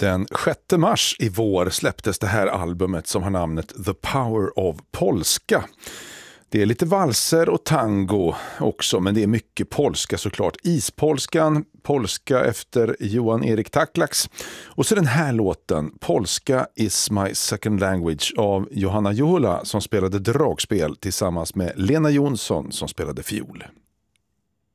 Den 6 mars i vår släpptes det här albumet som har namnet The Power of Polska. Det är lite valser och tango också, men det är mycket polska såklart. Ispolskan, polska efter Johan Erik Taklax. Och så den här låten, Polska is my second language av Johanna Juhola som spelade dragspel tillsammans med Lena Jonsson som spelade fiol.